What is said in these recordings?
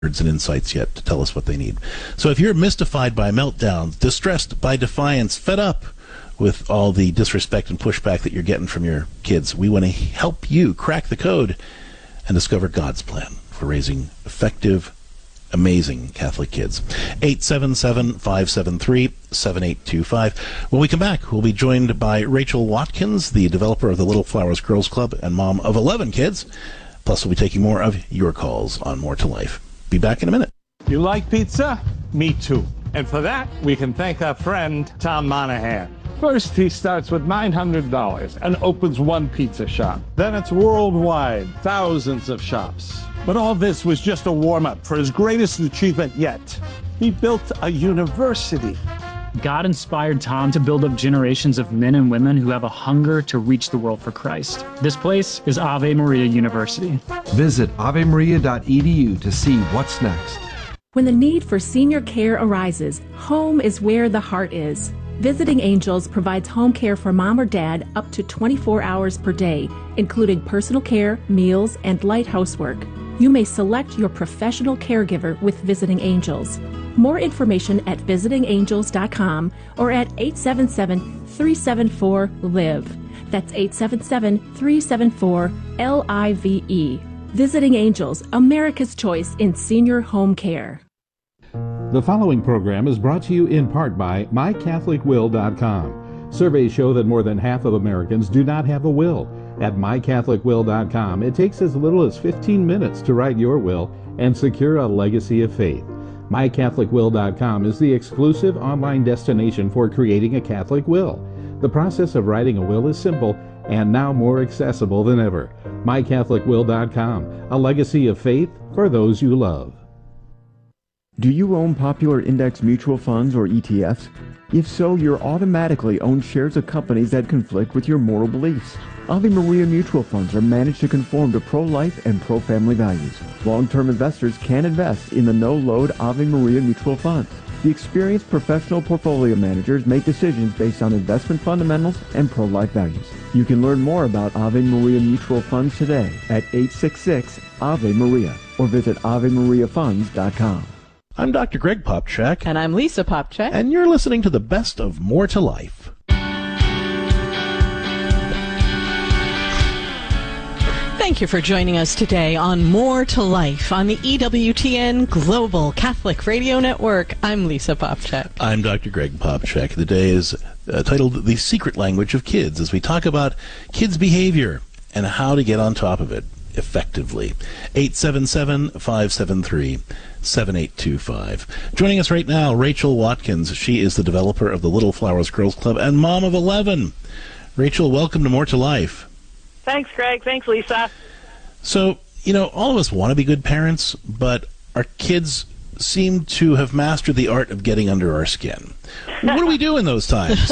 and insights yet to tell us what they need. So if you're mystified by meltdowns, distressed by defiance, fed up with all the disrespect and pushback that you're getting from your kids, we want to help you crack the code and discover God's plan for raising effective, amazing Catholic kids. 877-573-7825. When we come back, we'll be joined by Rachel Watkins, the developer of the Little Flowers Girls Club and mom of 11 kids. Plus, we'll be taking more of your calls on More to Life. Be back in a minute. You like pizza? Me too. And for that, we can thank our friend, Tom Monahan. First, he starts with $900 and opens one pizza shop. Then it's worldwide, thousands of shops. But all this was just a warm-up for his greatest achievement yet. He built a university. God inspired Tom to build up generations of men and women who have a hunger to reach the world for Christ. This place is Ave Maria University. Visit avemaria.edu to see what's next. When the need for senior care arises, home is where the heart is. Visiting Angels provides home care for mom or dad up to 24 hours per day, including personal care, meals, and light housework. You may select your professional caregiver with Visiting Angels. More information at visitingangels.com or at 877-374-LIVE. That's 877-374-LIVE. Visiting Angels, America's choice in senior home care. The following program is brought to you in part by MyCatholicWill.com. Surveys show that more than half of Americans do not have a will. At MyCatholicWill.com, it takes as little as 15 minutes to write your will and secure a legacy of faith. MyCatholicWill.com is the exclusive online destination for creating a Catholic will. The process of writing a will is simple and now more accessible than ever. MyCatholicWill.com, a legacy of faith for those you love. Do you own popular index mutual funds or ETFs? If so, you're automatically owned shares of companies that conflict with your moral beliefs. Ave Maria mutual funds are managed to conform to pro-life and pro-family values. Long-term investors can invest in the no-load Ave Maria mutual funds. The experienced professional portfolio managers make decisions based on investment fundamentals and pro-life values. You can learn more about Ave Maria mutual funds today at 866-AVE-MARIA or visit AveMariaFunds.com. I'm Dr. Greg Popchak. And I'm Lisa Popchak. And you're listening to the best of More to Life. Thank you for joining us today on More to Life on the EWTN Global Catholic Radio Network. I'm Lisa Popchak. I'm Dr. Greg Popchak. The day is titled The Secret Language of Kids, as we talk about kids' behavior and how to get on top of it effectively. 877-573-7825. Joining us right now, Rachel Watkins. She is the developer of the Little Flowers Girls Club and mom of 11. Rachel, welcome to More to Life. Thanks, Greg. Thanks, Lisa. So, all of us want to be good parents, but our kids seem to have mastered the art of getting under our skin. What do we do in those times?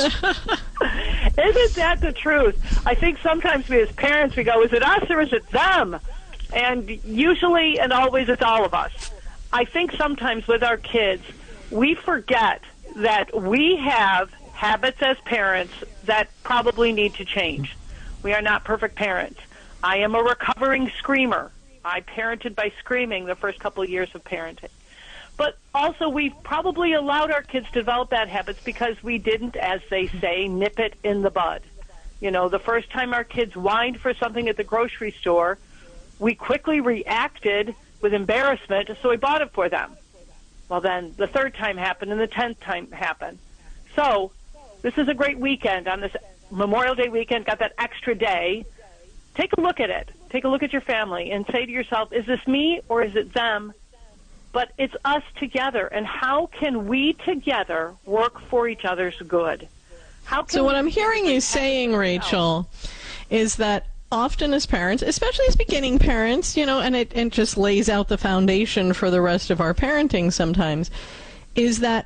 Isn't that the truth? I think sometimes we as parents, we go, is it us or is it them? And usually and always it's all of us. I think sometimes with our kids, we forget that we have habits as parents that probably need to change. We are not perfect parents. I am a recovering screamer. I parented by screaming the first couple of years of parenting. But also we've probably allowed our kids to develop bad habits because we didn't, as they say, nip it in the bud. The first time our kids whined for something at the grocery store, we quickly reacted with embarrassment, so we bought it for them. Well, then the third time happened and the 10th time happened. So this is a great weekend on this Memorial Day weekend, got that extra day. Take a look at it. Take a look at your family and say to yourself, is this me or is it them? But it's us together. And how can we together work for each other's good? So what I'm hearing you saying, Rachel, is that often as parents, especially as beginning parents, and it just lays out the foundation for the rest of our parenting sometimes, is that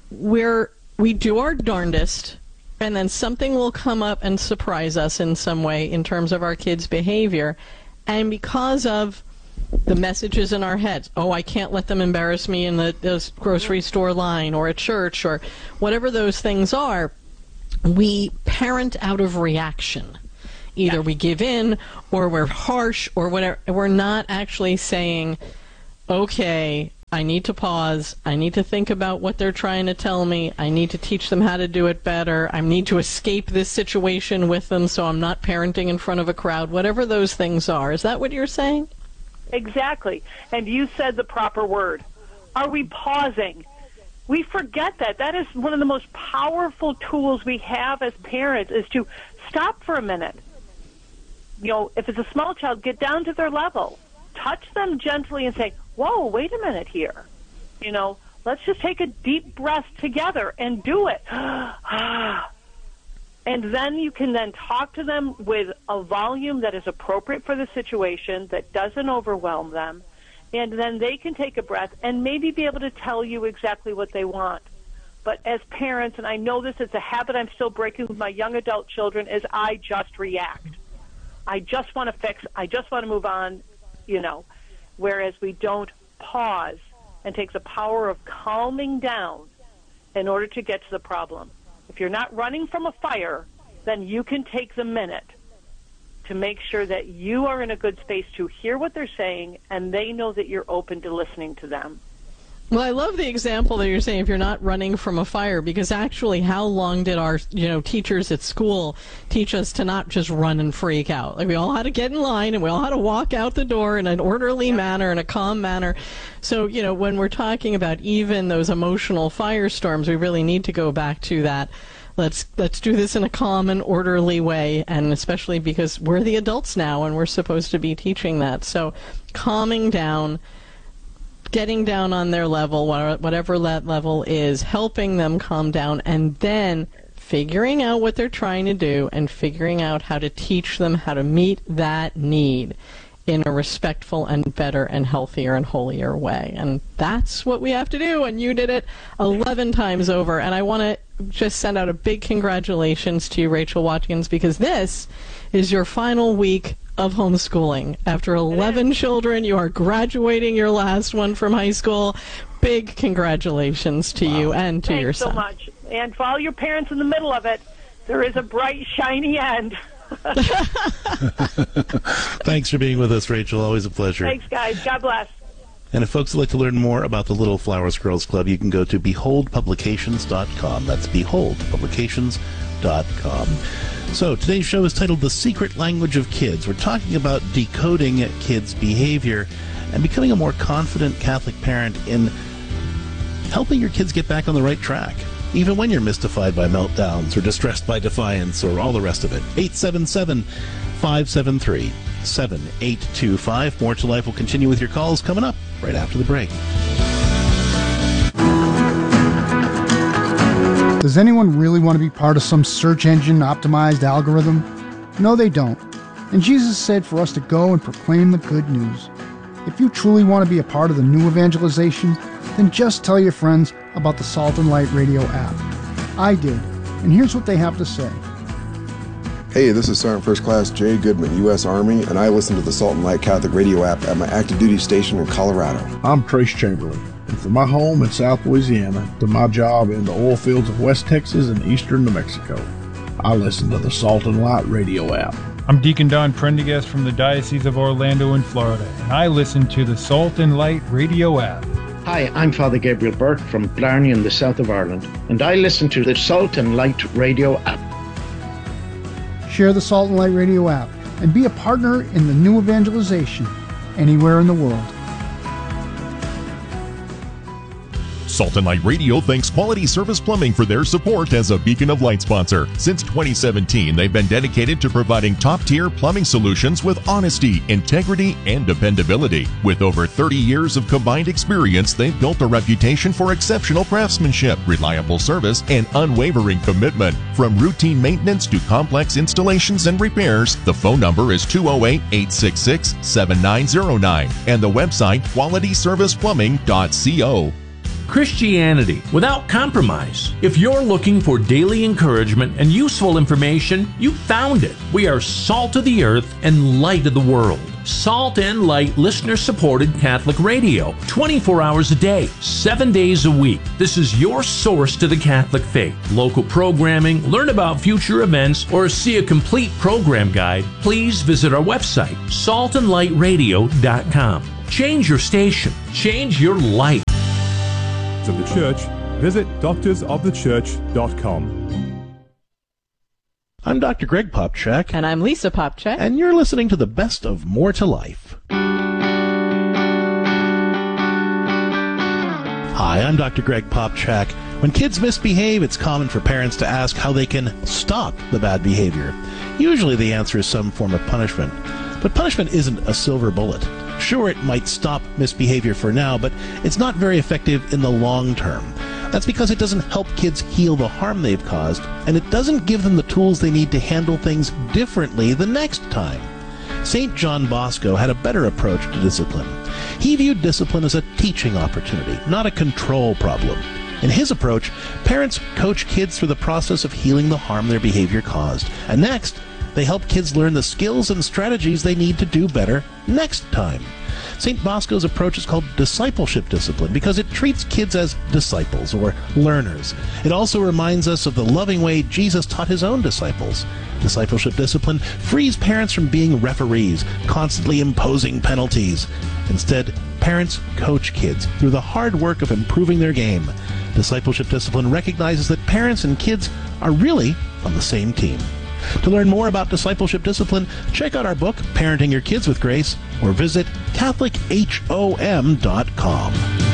we do our darndest, and then something will come up and surprise us in some way in terms of our kids' behavior. And because of the messages in our heads, I can't let them embarrass me in the grocery store line or at church or whatever those things are, we parent out of reaction. Either we give in or we're harsh or whatever. We're not actually saying, okay, I need to pause. I need to think about what they're trying to tell me. I need to teach them how to do it better. I need to escape this situation with them so I'm not parenting in front of a crowd, whatever those things are. Is that what you're saying? Exactly. And you said the proper word. Are we pausing? We forget that. That is one of the most powerful tools we have as parents, is to stop for a minute. You know, if it's a small child, get down to their level. Touch them gently and say, whoa, wait a minute here. You know, let's just take a deep breath together and do it. And then you can then talk to them with a volume that is appropriate for the situation, that doesn't overwhelm them. And then they can take a breath and maybe be able to tell you exactly what they want. But as parents, and I know this is a habit I'm still breaking with my young adult children, is I just react. I just want to fix. I just want to move on, you know, whereas we don't pause and take the power of calming down in order to get to the problem. If you're not running from a fire, then you can take the minute to make sure that you are in a good space to hear what they're saying and they know that you're open to listening to them. Well, I love the example that you're saying, if you're not running from a fire, because actually how long did our, teachers at school teach us to not just run and freak out? Like, we all had to get in line and we all had to walk out the door in an orderly manner, in a calm manner. So, when we're talking about even those emotional firestorms, we really need to go back to that. Let's do this in a calm and orderly way, and especially because we're the adults now and we're supposed to be teaching that. So calming down, getting down on their level, whatever that level is, helping them calm down, and then figuring out what they're trying to do and figuring out how to teach them how to meet that need in a respectful and better and healthier and holier way. And that's what we have to do, and you did it 11 times over. And I want to just send out a big congratulations to you, Rachel Watkins, because this is your final week of homeschooling. After 11 children, you are graduating your last one from high school. Big congratulations to you and to your son. Thanks so much. And for all your parents in the middle of it, there is a bright, shiny end. Thanks for being with us, Rachel. Always a pleasure. Thanks, guys. God bless. And if folks would like to learn more about the Little Flowers Girls Club, you can go to beholdpublications.com. That's beholdpublications.com. So today's show is titled The Secret Language of Kids. We're talking about decoding kids' behavior and becoming a more confident Catholic parent in helping your kids get back on the right track, even when you're mystified by meltdowns or distressed by defiance or all the rest of it. 877-573-7825. More to Life will continue with your calls coming up right after the break. Does anyone really want to be part of some search engine optimized algorithm? No, they don't. And Jesus said for us to go and proclaim the good news. If you truly want to be a part of the new evangelization, then just tell your friends about the Salt and Light Radio app. I did, and here's what they have to say. Hey, this is Sergeant First Class Jay Goodman, U.S. Army, and I listen to the Salt and Light Catholic Radio app at my active duty station in Colorado. I'm Trace Chamberlain, and from my home in South Louisiana to my job in the oil fields of West Texas and eastern New Mexico, I listen to the Salt and Light Radio app. I'm Deacon Don Prendergast from the Diocese of Orlando in Florida, and I listen to the Salt and Light Radio app. Hi, I'm Father Gabriel Burke from Blarney in the south of Ireland, and I listen to the Salt and Light Radio app. Share the Salt and Light Radio app and be a partner in the new evangelization anywhere in the world. Salt and Light Radio thanks Quality Service Plumbing for their support as a Beacon of Light sponsor. Since 2017, they've been dedicated to providing top-tier plumbing solutions with honesty, integrity, and dependability. With over 30 years of combined experience, they've built a reputation for exceptional craftsmanship, reliable service, and unwavering commitment. From routine maintenance to complex installations and repairs, the phone number is 208-866-7909 and the website qualityserviceplumbing.co. Christianity without compromise. If you're looking for daily encouragement and useful information, you found it. We are salt of the earth and light of the world. Salt and Light listener-supported Catholic radio, 24 hours a day, 7 days a week. This is your source to the Catholic faith. Local programming, learn about future events, or see a complete program guide, please visit our website, saltandlightradio.com. Change your station. Change your life. Of the Church, visit doctorsofthechurch.com. I'm Dr. Greg Popcak. And I'm Lisa Popcak. And you're listening to the best of More to Life. Hi, I'm Dr. Greg Popcak. When kids misbehave, it's common for parents to ask how they can stop the bad behavior. Usually the answer is some form of punishment. But punishment isn't a silver bullet. Sure, it might stop misbehavior for now, but it's not very effective in the long term. That's because it doesn't help kids heal the harm they've caused, and it doesn't give them the tools they need to handle things differently the next time. St. John Bosco had a better approach to discipline. He viewed discipline as a teaching opportunity, not a control problem. In his approach, parents coach kids through the process of healing the harm their behavior caused, and next, they help kids learn the skills and strategies they need to do better next time. St. Bosco's approach is called discipleship discipline because it treats kids as disciples or learners. It also reminds us of the loving way Jesus taught his own disciples. Discipleship discipline frees parents from being referees, constantly imposing penalties. Instead, parents coach kids through the hard work of improving their game. Discipleship discipline recognizes that parents and kids are really on the same team. To learn more about discipleship discipline, check out our book, Parenting Your Kids with Grace, or visit CatholicHOM.com.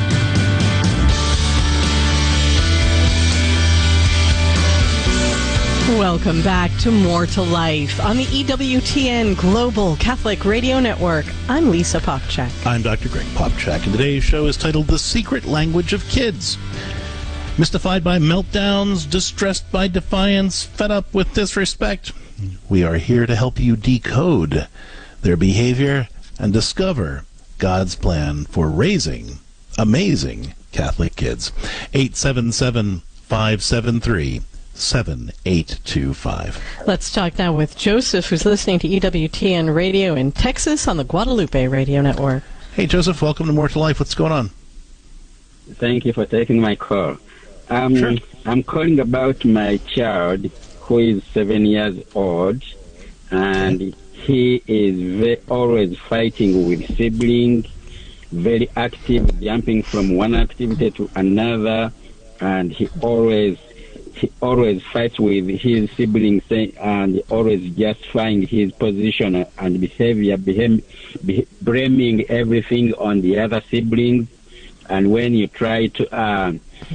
Welcome back to More to Life on the EWTN Global Catholic Radio Network. I'm Lisa Popcak. I'm Dr. Greg Popcak, and today's show is titled The Secret Language of Kids. Mystified by meltdowns, distressed by defiance, fed up with disrespect, we are here to help you decode their behavior and discover God's plan for raising amazing Catholic kids. 877-573-7825. Let's talk now with Joseph, who's listening to EWTN Radio in Texas on the Guadalupe Radio Network. Hey, Joseph, welcome to More to Life. What's going on? Thank you for taking my call. Sure. I'm calling about my child who is 7 years old, and he is always fighting with siblings, very active, jumping from one activity to another, and he always fights with his siblings and always justifying his position and behavior, blaming everything on the other siblings. And when you try to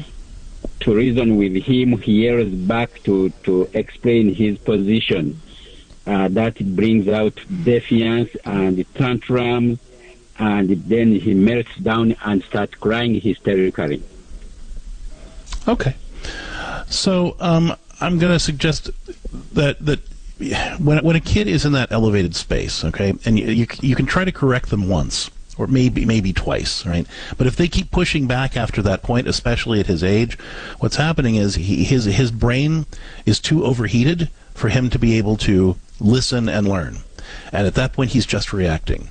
reason with him, he yells back to explain his position. That brings out defiance and tantrums, and then he melts down and starts crying hysterically. Okay. So I'm going to suggest that when a kid is in that elevated space, okay, and you can try to correct them once, or maybe twice, right? But if they keep pushing back after that point, especially at his age, what's happening is his brain is too overheated for him to be able to listen and learn. And at that point, he's just reacting.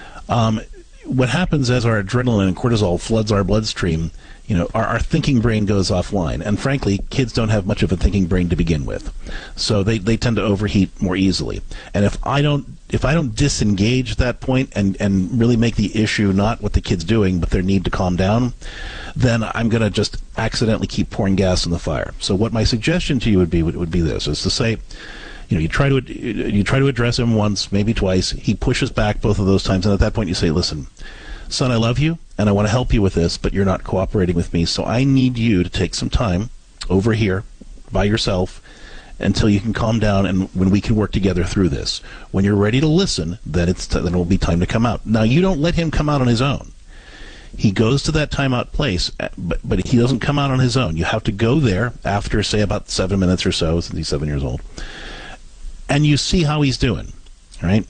What happens as our adrenaline and cortisol floods our bloodstream, our thinking brain goes offline. And frankly, kids don't have much of a thinking brain to begin with. So they tend to overheat more easily. And if I don't disengage at that point and really make the issue not what the kid's doing, but their need to calm down, then I'm going to just accidentally keep pouring gas in the fire. So what my suggestion to you would be this, is to say, you try to address him once, maybe twice. He pushes back both of those times, and at that point you say, listen, son, I love you, and I want to help you with this, but you're not cooperating with me, so I need you to take some time over here by yourself until you can calm down, and when we can work together through this. When you're ready to listen, then then it will be time to come out. Now, you don't let him come out on his own. He goes to that timeout place, but he doesn't come out on his own. You have to go there after, say, about 7 minutes or so, since he's 7 years old, and you see how he's doing, right?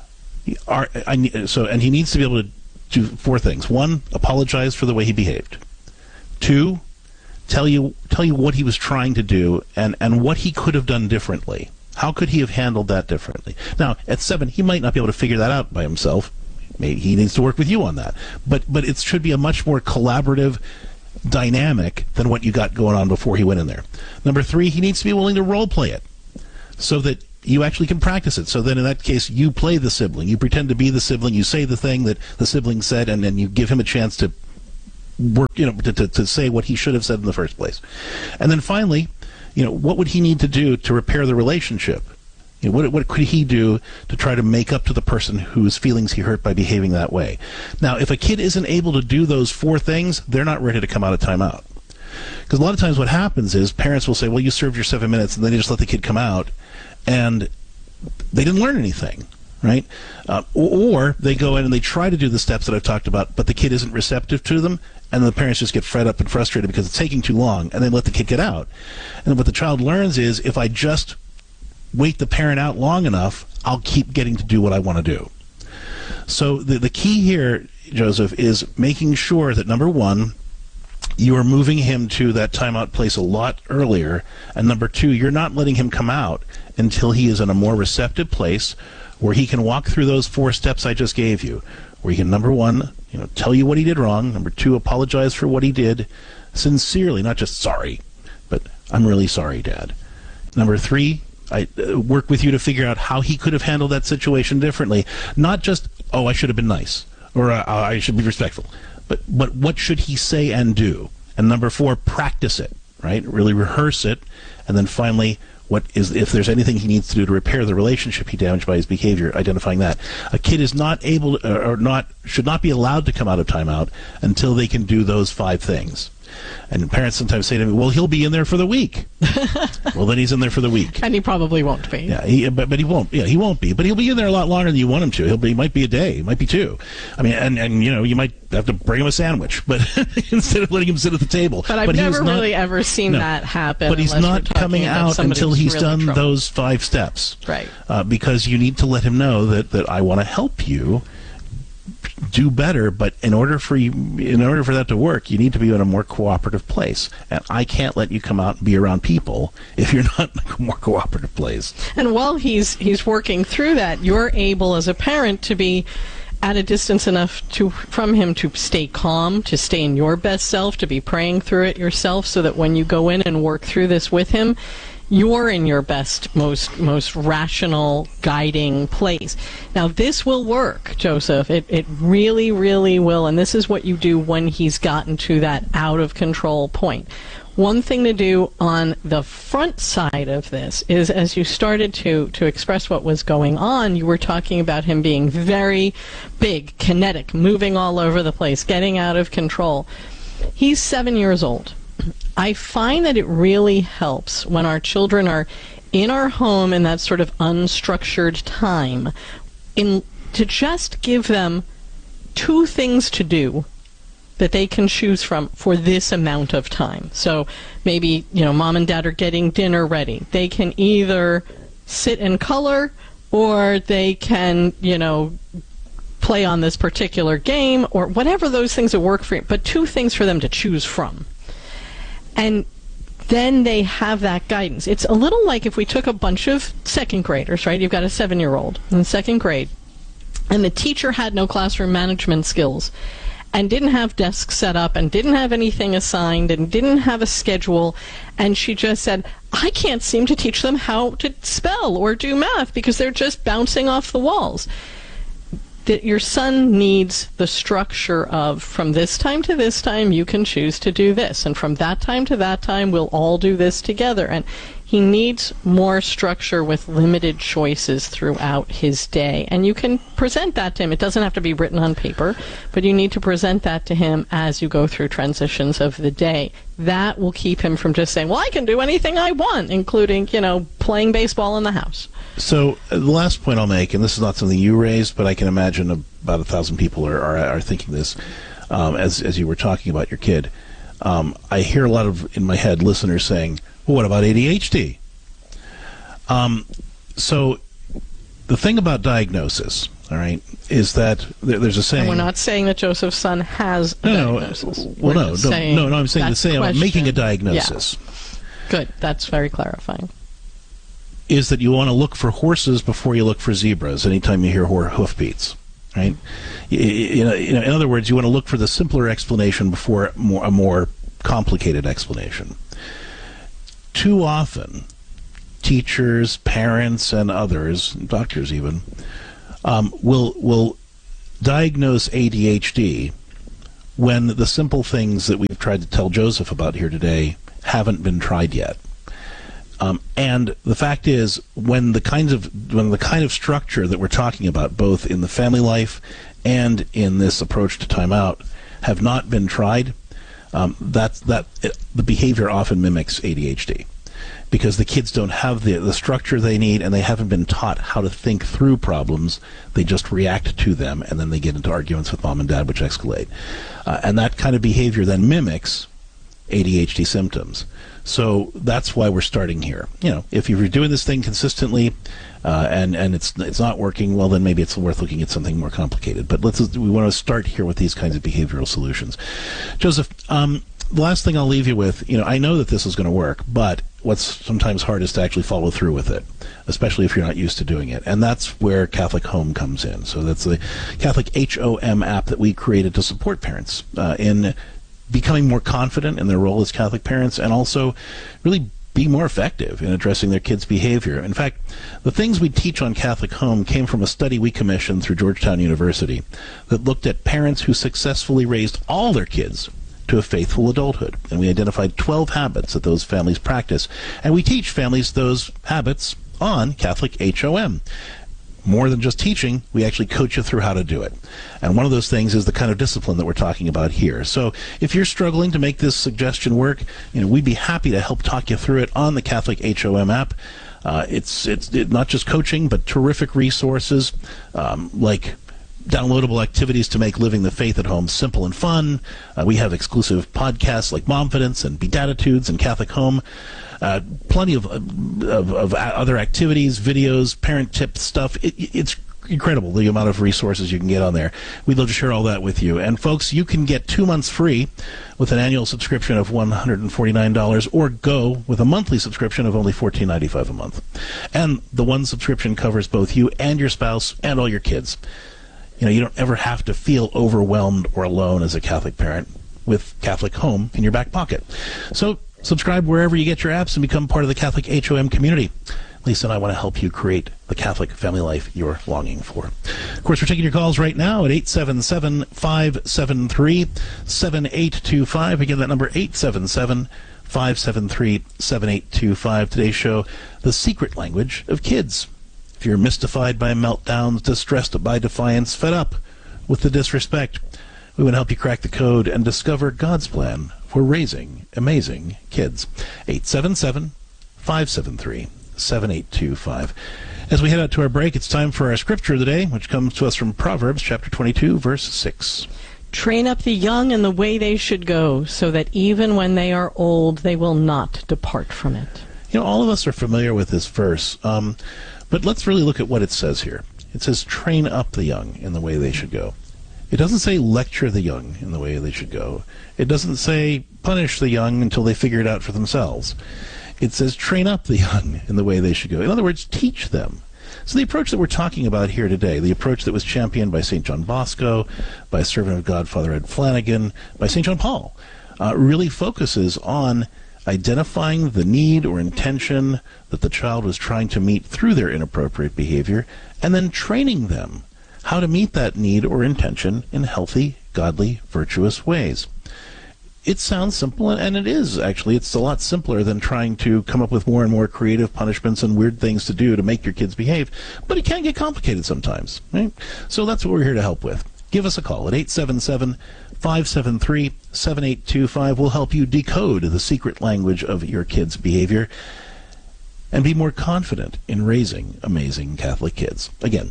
And he needs to be able to do 4 things. 1, apologize for the way he behaved. 2, tell you what he was trying to do and what he could have done differently. How could he have handled that differently? Now, at 7, he might not be able to figure that out by himself. Maybe he needs to work with you on that. But it should be a much more collaborative dynamic than what you got going on before he went in there. Number 3, he needs to be willing to role play it, so that you actually can practice it. So then in that case, you play the sibling. You pretend to be the sibling. You say the thing that the sibling said, and then you give him a chance to work, to say what he should have said in the first place. And then finally, what would he need to do to repair the relationship? What could he do to try to make up to the person whose feelings he hurt by behaving that way? Now, if a kid isn't able to do those 4 things, they're not ready to come out of timeout. Because a lot of times what happens is parents will say, well, you served your 7 minutes, and then they just let the kid come out, and they didn't learn anything, right? Or they go in and they try to do the steps that I've talked about, but the kid isn't receptive to them, and the parents just get fed up and frustrated because it's taking too long, and they let the kid get out. And what the child learns is, if I just wait the parent out long enough, I'll keep getting to do what I want to do. So the key here, Joseph, is making sure that, number one, you are moving him to that timeout place a lot earlier, and number 2, you're not letting him come out until he is in a more receptive place where he can walk through those 4 steps I just gave you, where he can, number 1, tell you what he did wrong, number 2, apologize for what he did sincerely, not just sorry, but I'm really sorry, Dad. Number 3, I work with you to figure out how he could have handled that situation differently, not just, I should have been nice, or I should be respectful, but what should he say and do? And number 4, practice it, right? Really rehearse it. And then finally, if there's anything he needs to do to repair the relationship he damaged by his behavior, identifying that. A kid is not able to, should not be allowed to come out of timeout until they can do those 5 things. And parents sometimes say to me, well, he'll be in there for the week. Well, then he's in there for the week. And he probably won't be. Yeah, but he won't. Yeah, he won't be. But he'll be in there a lot longer than you want him to. He might be a day. He might be 2. I mean, and you might have to bring him a sandwich, but instead of letting him sit at the table. But I've never really ever seen that happen. But he's not coming out until he's done those 5 steps. Right. Because you need to let him know that I want to help you do better, but in order for that to work, you need to be in a more cooperative place. And I can't let you come out and be around people if you're not in a more cooperative place. And while he's working through that, you're able as a parent to be at a distance enough from him to stay calm, to stay in your best self, to be praying through it yourself, so that when you go in and work through this with him, you're in your best, most rational, guiding place. Now, this will work, Joseph. It really, really will. And this is what you do when he's gotten to that out-of-control point. One thing to do on the front side of this is, as you started to express what was going on, you were talking about him being very big, kinetic, moving all over the place, getting out of control. He's 7 years old. I find that it really helps when our children are in our home in that sort of unstructured time, to just give them 2 things to do that they can choose from for this amount of time. So maybe, mom and dad are getting dinner ready. They can either sit and color, or they can, play on this particular game, or whatever those things that work for you, but 2 things for them to choose from. And then they have that guidance. It's a little like if we took a bunch of 2nd graders, right? You've got a 7-year-old in 2nd grade, and the teacher had no classroom management skills, and didn't have desks set up, and didn't have anything assigned, and didn't have a schedule, and she just said, I can't seem to teach them how to spell or do math because they're just bouncing off the walls. That your son needs the structure of, from this time to this time, you can choose to do this, and from that time to that time, we'll all do this together. And he needs more structure with limited choices throughout his day. And you can present that to him. It doesn't have to be written on paper, but you need to present that to him as you go through transitions of the day. That will keep him from just saying, well, I can do anything I want, including, playing baseball in the house. So the last point I'll make, and this is not something you raised, but I can imagine about 1,000 people are thinking this as you were talking about your kid. I hear a lot of, in my head, listeners saying, well, what about ADHD? So the thing about diagnosis, all right, is that there's a saying. And we're not saying that Joseph's son has a diagnosis. No, I'm saying I'm making a diagnosis. Yeah. Good. That's very clarifying. Is that you want to look for horses before you look for zebras anytime you hear hoofbeats, right? In other words, you want to look for the simpler explanation before a more complicated explanation. Too often, teachers, parents, and others, doctors even, will diagnose ADHD when the simple things that we've tried to tell Joseph about here today haven't been tried yet. And the fact is, when the kind of structure that we're talking about, both in the family life and in this approach to timeout, have not been tried, the behavior often mimics ADHD, because the kids don't have the structure they need, and they haven't been taught how to think through problems. They just react to them, and then they get into arguments with mom and dad, which escalate. And that kind of behavior then mimics ADHD symptoms. So that's why we're starting here. If you're doing this thing consistently and it's not working, well, then maybe it's worth looking at something more complicated. But we want to start here with these kinds of behavioral solutions. Joseph, the last thing I'll leave you with, I know that this is going to work, but what's sometimes hard is to actually follow through with it, especially if you're not used to doing it. And that's where Catholic Home comes in. So that's the Catholic HOM app that we created to support parents in becoming more confident in their role as Catholic parents, and also really be more effective in addressing their kids' behavior. In fact, the things we teach on Catholic Home came from a study we commissioned through Georgetown University that looked at parents who successfully raised all their kids to a faithful adulthood. And we identified 12 habits that those families practice. And we teach families those habits on Catholic HOM. More than just teaching, we actually coach you through how to do it. And one of those things is the kind of discipline that we're talking about here. So if you're struggling to make this suggestion work, we'd be happy to help talk you through it on the Catholic HOM app. It's not just coaching, but terrific resources like downloadable activities to make living the faith at home simple and fun. We have exclusive podcasts like Momfidence and Beatitudes and Catholic Home. Plenty of other activities, videos, parent tip stuff. It's incredible the amount of resources you can get on there. We'd love to share all that with you. And folks, you can get 2 months free with an annual subscription of $149, or go with a monthly subscription of only $14.95 a month. And the one subscription covers both you and your spouse and all your kids. You don't ever have to feel overwhelmed or alone as a Catholic parent with Catholic Home in your back pocket. So subscribe wherever you get your apps and become part of the Catholic HOM community. Lisa and I want to help you create the Catholic family life you're longing for. Of course, we're taking your calls right now at 877-573-7825. Again, that number, 877-573-7825. Today's show, The Secret Language of Kids. If you're mystified by meltdowns, distressed by defiance, fed up with the disrespect, we want to help you crack the code and discover God's plan for raising amazing kids. 877-573-7825. As we head out to our break, it's time for our scripture of the day, which comes to us from Proverbs chapter 22, verse 6. Train up the young in the way they should go, so that even when they are old, they will not depart from it. All of us are familiar with this verse, but let's really look at what it says here. It says, train up the young in the way they should go. It doesn't say lecture the young in the way they should go. It doesn't say punish the young until they figure it out for themselves. It says train up the young in the way they should go. In other words, teach them. So the approach that we're talking about here today, the approach that was championed by St. John Bosco, by Servant of God Father Ed Flanagan, by St. John Paul, really focuses on identifying the need or intention that the child was trying to meet through their inappropriate behavior, and then training them how to meet that need or intention in healthy, godly, virtuous ways. It sounds simple, and it is, actually. It's a lot simpler than trying to come up with more and more creative punishments and weird things to do to make your kids behave, but it can get complicated sometimes, right? So that's what we're here to help with. Give us a call at 877-573-7825. We'll help you decode the secret language of your kids' behavior and be more confident in raising amazing Catholic kids. Again,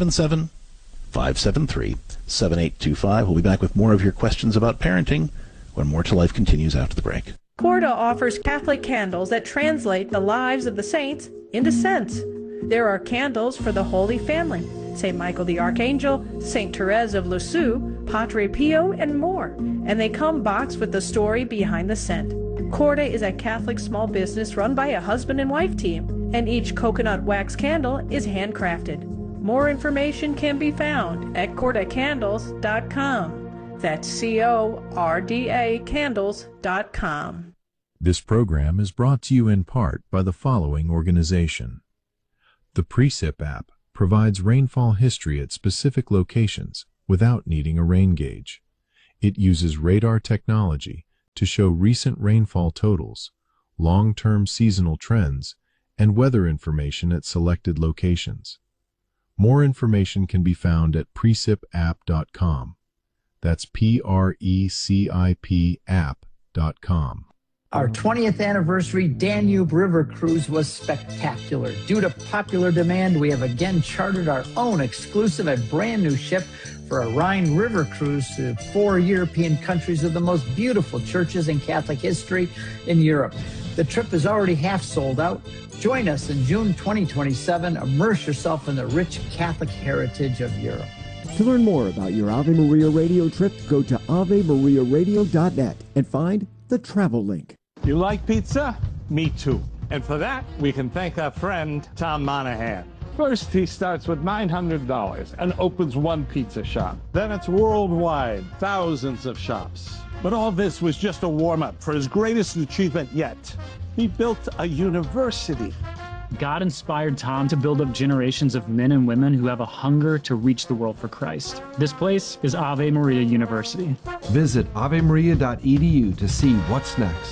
877-573-7825. We'll be back with more of your questions about parenting when More to Life continues after the break. Corda offers Catholic candles that translate the lives of the saints into scents. There are candles for the Holy Family, St. Michael the Archangel, St. Therese of Lisieux, Padre Pio, and more. And they come boxed with the story behind the scent. Corda is a Catholic small business run by a husband and wife team, and each coconut wax candle is handcrafted. More information can be found at cordacandles.com. That's CORDA candles.com. This program is brought to you in part by the following organization. The Precip app provides rainfall history at specific locations without needing a rain gauge. It uses radar technology to show recent rainfall totals, long-term seasonal trends, and weather information at selected locations. More information can be found at precipapp.com. That's PRECIP app.com. Our 20th anniversary Danube River Cruise was spectacular. Due to popular demand, we have again chartered our own exclusive and brand new ship for a Rhine River cruise to 4 European countries with the most beautiful churches in Catholic history in Europe. The trip is already half sold out. Join us in June 2027. Immerse yourself in the rich Catholic heritage of Europe. To learn more about your Ave Maria radio trip, go to AveMariaRadio.net and find the travel link. You like pizza? Me too. And for that, we can thank our friend, Tom Monahan. First, he starts with $900 and opens one pizza shop. Then it's worldwide, thousands of shops. But all this was just a warm-up for his greatest achievement yet. He built a university. God inspired Tom to build up generations of men and women who have a hunger to reach the world for Christ. This place is Ave Maria University. Visit avemaria.edu to see what's next.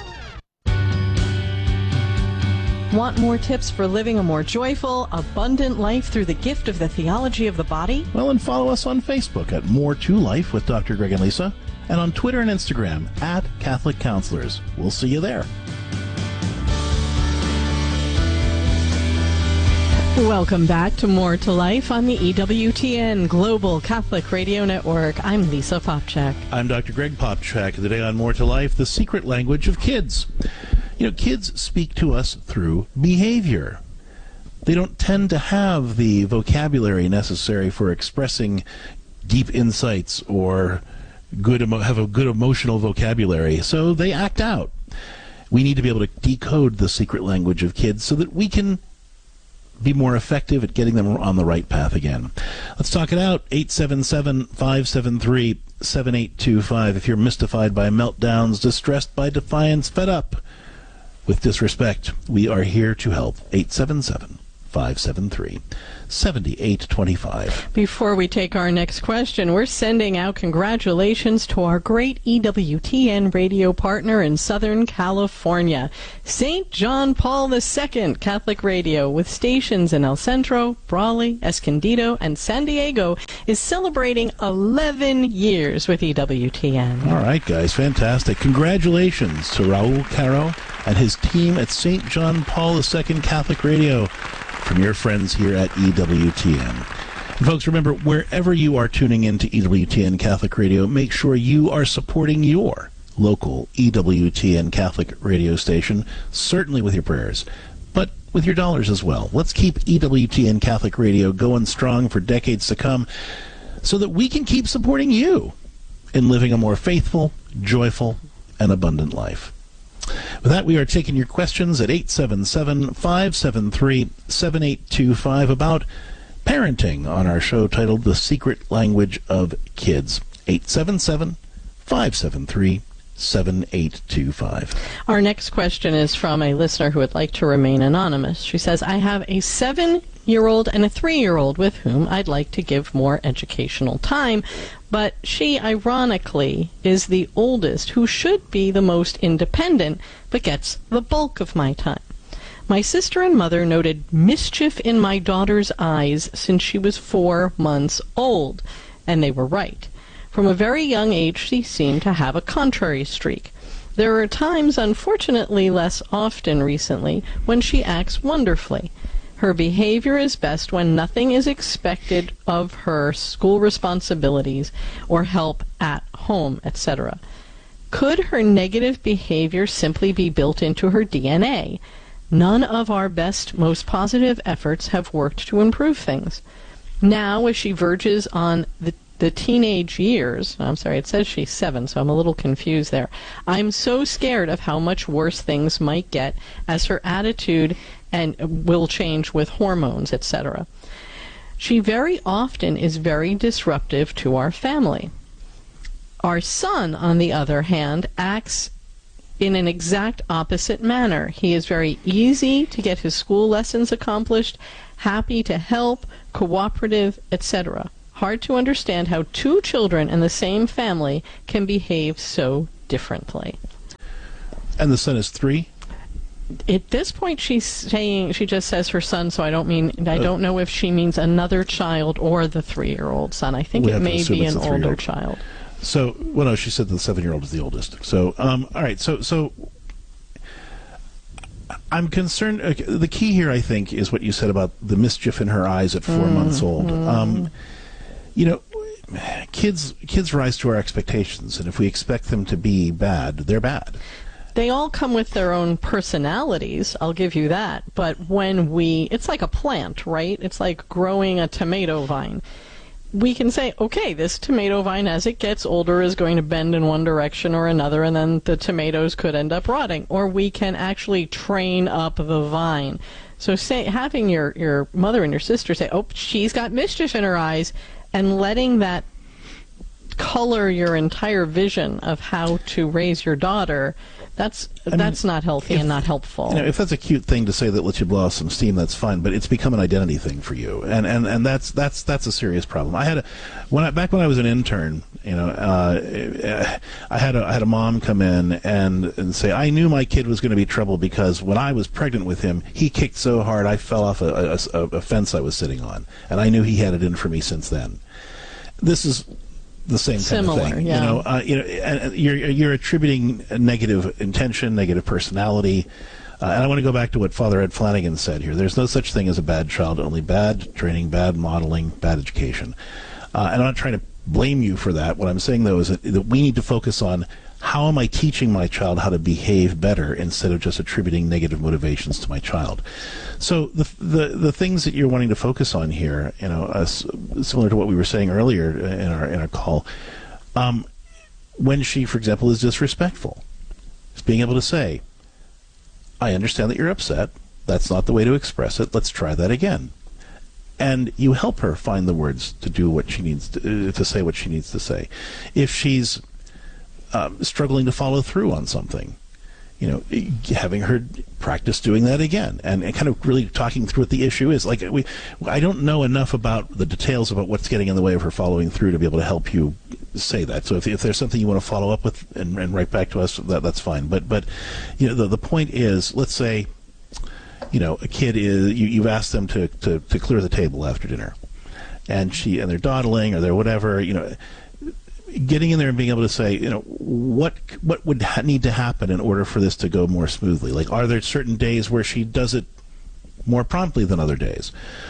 Want more tips for living a more joyful, abundant life through the gift of the theology of the body? Well, and follow us on Facebook at More to Life with Dr. Greg and Lisa, and on Twitter and Instagram at Catholic Counselors. We'll see you there. Welcome back to More to Life on the EWTN Global Catholic Radio Network. I'm Lisa Popchak. I'm Dr. Greg Popchak. Today on More to Life, the secret language of kids. You know, kids speak to us through behavior. They don't tend to have the vocabulary necessary for expressing deep insights or have a good emotional vocabulary, so they act out. We need to be able to decode the secret language of kids so that we can be more effective at getting them on the right path again. Let's talk it out. 877-573-7825. If you're mystified by meltdowns, distressed by defiance, fed up with disrespect, we are here to help. 877-573-7825. Before we take our next question, we're sending out congratulations to our great EWTN radio partner in Southern California, St. John Paul II Catholic Radio, with stations in El Centro, Brawley, Escondido, and San Diego, is celebrating 11 years with EWTN. All right, guys, fantastic. Congratulations to Raul Caro and his team at St. John Paul II Catholic Radio from your friends here at EWTN. And folks, remember, wherever you are tuning in to EWTN Catholic Radio, make sure you are supporting your local EWTN Catholic radio station, certainly with your prayers, but with your dollars as well. Let's keep EWTN Catholic Radio going strong for decades to come so that we can keep supporting you in living a more faithful, joyful, and abundant life. With that, we are taking your questions at 877-573-7825 about parenting on our show titled The Secret Language of Kids. 877-573-7825. Our next question is from a listener who would like to remain anonymous. She says, I have a 7-year-old and a 3-year-old with whom I'd like to give more educational time, but she, ironically, is the oldest, who should be the most independent, but gets the bulk of my time. My sister and mother noted mischief in my daughter's eyes since she was 4 months old, and they were right. From a very young age, she seemed to have a contrary streak. There are times, unfortunately less often recently, when she acts wonderfully. Her behavior is best when nothing is expected of her school responsibilities or help at home, etc. Could her negative behavior simply be built into her DNA? None of our best, most positive efforts have worked to improve things. Now, as she verges on the teenage years, I'm sorry, it says she's 7, so I'm a little confused there. I'm so scared of how much worse things might get as her attitude and will change with hormones, etc. She very often is very disruptive to our family. Our son, on the other hand, acts in an exact opposite manner. He is very easy to get his school lessons accomplished, happy to help, cooperative, etc. Hard to understand how two children in the same family can behave so differently. And the son is 3? At this point, she's saying, she just says her son, so I don't know if she means another child or the 3-year-old son. I think it may be an older child. So, well, no, she said the 7-year-old is the oldest. So, all right, so I'm concerned. The key here, I think, is what you said about the mischief in her eyes at 4 months old. You know, kids rise to our expectations, and if we expect them to be bad, they're bad. They all come with their own personalities, I'll give you that. But when it's like a plant, right? It's like growing a tomato vine. We can say, okay, this tomato vine, as it gets older, is going to bend in one direction or another, and then the tomatoes could end up rotting. Or we can actually train up the vine. So having your mother and your sister say, oh, she's got mischief in her eyes, and letting that color your entire vision of how to raise your daughter, that's not healthy and not helpful. You know, if that's a cute thing to say that lets you blow off some steam, that's fine. But it's become an identity thing for you, and that's a serious problem. I had back when I was an intern, you know, I had a mom come in and say, I knew my kid was going to be trouble because when I was pregnant with him, he kicked so hard I fell off a fence I was sitting on, and I knew he had it in for me since then. This is the same kind of thing, yeah. And you're attributing a negative intention, negative personality, and I want to go back to what Father Ed Flanagan said here. There's no such thing as a bad child, only bad training, bad modeling, bad education. And I'm not trying to blame you for that. What I'm saying, though, is that we need to focus on how am I teaching my child how to behave better instead of just attributing negative motivations to my child. So the things that you're wanting to focus on here, you know, similar to what we were saying earlier in our call, when she, for example, is disrespectful, is being able to say, I understand that you're upset. That's not the way to express it. Let's try that again. And you help her find the words to do what she needs to say what she needs to say. If she's struggling to follow through on something, you know, having her practice doing that again, and kind of really talking through what the issue is. Like I don't know enough about the details about what's getting in the way of her following through to be able to help you say that. So if there's something you want to follow up with and write back to us, that's fine. But you know, the point is, let's say, you know, a kid is you've asked them to clear the table after dinner, and they're dawdling or they're whatever, you know. Getting in there and being able to say, you know, what would need to happen in order for this to go more smoothly? Like, are there certain days where she does it more promptly than other days?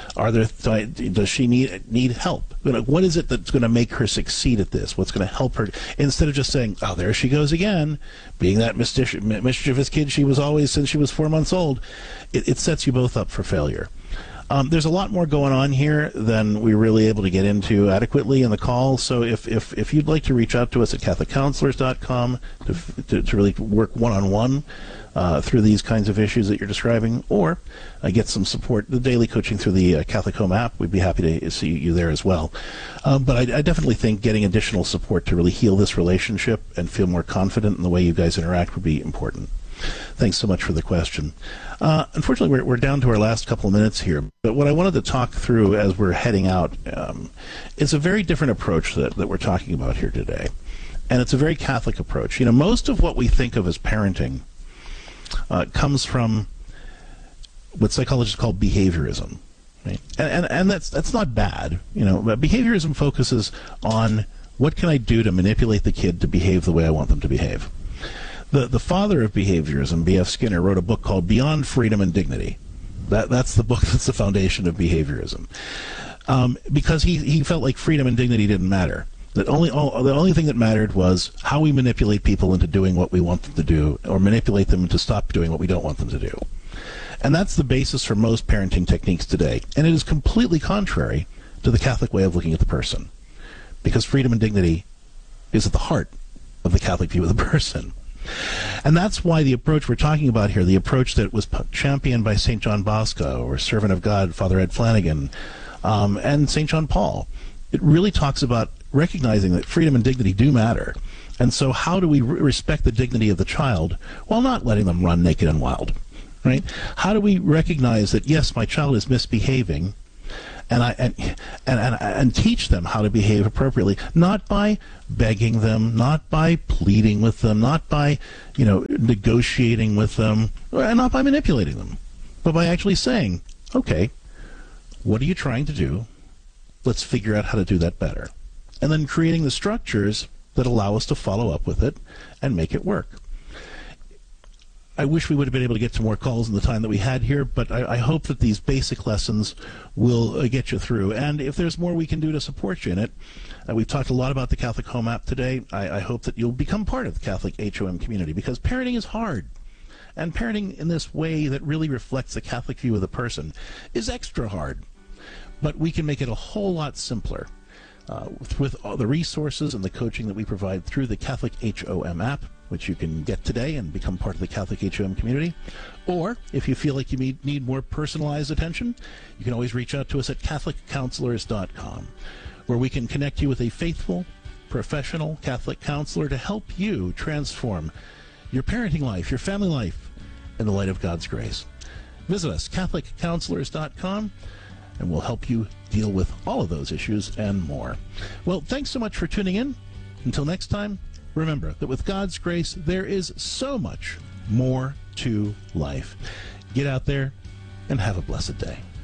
Does she need help? You know, what is it that's going to make her succeed at this? What's going to help her? Instead of just saying, oh, there she goes again, being that mischievous kid she was always since she was 4 months old, it sets you both up for failure. There's a lot more going on here than we were really able to get into adequately in the call. So if you'd like to reach out to us at CatholicCounselors.com to really work one-on-one through these kinds of issues that you're describing, or get some support, the daily coaching through the Catholic Home app, we'd be happy to see you there as well. But I definitely think getting additional support to really heal this relationship and feel more confident in the way you guys interact would be important. Thanks so much for the question. Unfortunately, we're down to our last couple of minutes here, but what I wanted to talk through as we're heading out is a very different approach that we're talking about here today, and it's a very Catholic approach. You know, most of what we think of as parenting comes from what psychologists call behaviorism, right? And that's not bad. You know, but behaviorism focuses on what can I do to manipulate the kid to behave the way I want them to behave. The father of behaviorism, B.F. Skinner, wrote a book called Beyond Freedom and Dignity. That's the book that's the foundation of behaviorism. Because he felt like freedom and dignity didn't matter. The only thing that mattered was how we manipulate people into doing what we want them to do, or manipulate them to stop doing what we don't want them to do. And that's the basis for most parenting techniques today. And it is completely contrary to the Catholic way of looking at the person. Because freedom and dignity is at the heart of the Catholic view of the person. And that's why the approach we're talking about here, the approach that was championed by St. John Bosco, or Servant of God, Father Ed Flanagan, and St. John Paul, it really talks about recognizing that freedom and dignity do matter, And so how do we respect the dignity of the child while not letting them run naked and wild, right? How do we recognize that, yes, my child is misbehaving, and teach them how to behave appropriately, not by begging them, not by pleading with them, not by, negotiating with them, and not by manipulating them, but by actually saying, okay, what are you trying to do? Let's figure out how to do that better. And then creating the structures that allow us to follow up with it and make it work. I wish we would have been able to get to more calls in the time that we had here, but I hope that these basic lessons will get you through. And if there's more we can do to support you in it, we've talked a lot about the Catholic Home app today. I hope that you'll become part of the Catholic HOM community, because parenting is hard. And parenting in this way that really reflects the Catholic view of the person is extra hard. But we can make it a whole lot simpler with all the resources and the coaching that we provide through the Catholic HOM app, which you can get today and become part of the Catholic HOM community. Or if you feel like you need more personalized attention, you can always reach out to us at CatholicCounselors.com, where we can connect you with a faithful, professional Catholic counselor to help you transform your parenting life, your family life, in the light of God's grace. Visit us, CatholicCounselors.com, and we'll help you deal with all of those issues and more. Well, thanks so much for tuning in. Until next time, remember that with God's grace, there is so much more to life. Get out there and have a blessed day.